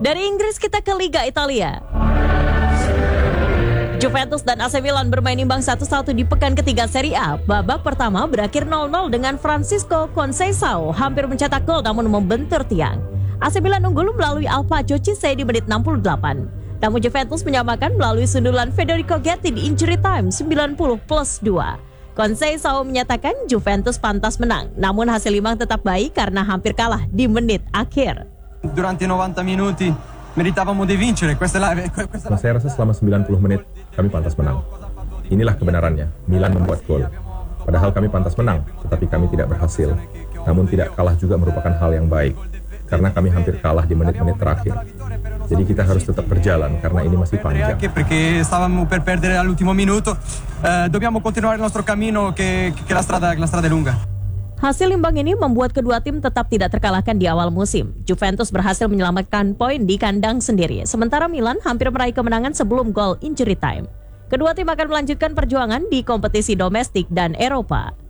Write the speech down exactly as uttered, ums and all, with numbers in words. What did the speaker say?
Dari Inggris kita ke Liga Italia. Juventus dan A C Milan bermain imbang satu satu di pekan ketiga Serie A. Babak pertama berakhir nol nol dengan Francisco Conceição hampir mencetak gol namun membentur tiang. A C Milan unggul melalui Alphonso Cisse di menit enam puluh delapan. Namun Juventus menyamakan melalui sundulan Federico Getty di injury time sembilan puluh plus dua. Conceição menyatakan Juventus pantas menang, namun hasil imbang tetap baik karena hampir kalah di menit akhir. Durante novanta minuti meritavamo di vincere. Questa la, questa la... Saya rasa selama sembilan puluh menit kami pantas menang. Inilah kebenarannya, Milan membuat gol. Padahal kami pantas menang, tetapi kami tidak berhasil. Namun tidak kalah juga merupakan hal yang baik, karena kami hampir kalah di menit-menit terakhir. Jadi kita harus tetap berjalan, karena ini masih panjang. Perché stavamo per perdere all'ultimo minuto, eh, dobbiamo continuare il nostro cammino, che, che la strada, la strada è lunga. Hasil imbang ini membuat kedua tim tetap tidak terkalahkan di awal musim. Juventus berhasil menyelamatkan poin di kandang sendiri, sementara Milan hampir meraih kemenangan sebelum gol injury time. Kedua tim akan melanjutkan perjuangan di kompetisi domestik dan Eropa.